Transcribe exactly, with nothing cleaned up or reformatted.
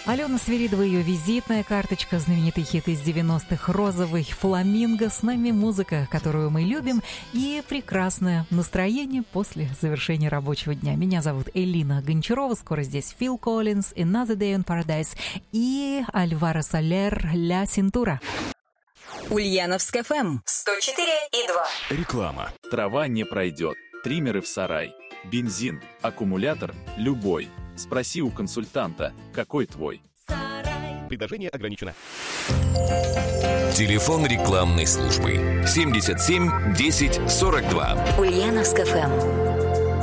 Алена Свиридова, ее визитная карточка, знаменитый хит из девяностых «Розовый фламинго». С нами музыка, которую мы любим, и прекрасное настроение после завершения рабочего дня. Меня зовут Элина Гончарова, скоро здесь Фил Коллинз, Another Day on Paradise и Альваро Солер, Ля Синтура. Ульяновск эф эм сто четыре и два. Реклама. Трава не пройдет. Триммеры в сарай. Бензин, аккумулятор, любой. Спроси у консультанта, какой твой. Предложение ограничено. Телефон рекламной службы семьдесят семь десять сорок два. Ульяновск эф эм.